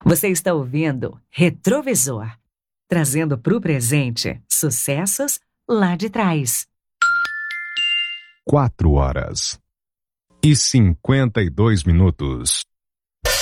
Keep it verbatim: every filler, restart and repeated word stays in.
Você está ouvindo Retrovisor, trazendo para o presente sucessos lá de trás. Quatro horas e cinquenta e dois minutos.